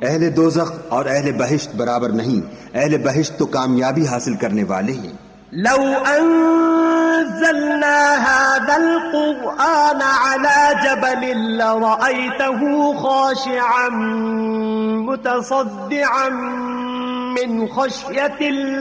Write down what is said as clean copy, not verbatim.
अहले दोज़ख और अहले बहिश्त बराबर नहीं। अहले बहिश्त तो कामयाबी हासिल करने वाले हैं। लौ अंज़लना हाज़ल क़ुरआन अला जबलिन लरअयतहु ख़ाशिअन मुतसद्दिअन मिन ख़श्यतिल्लाह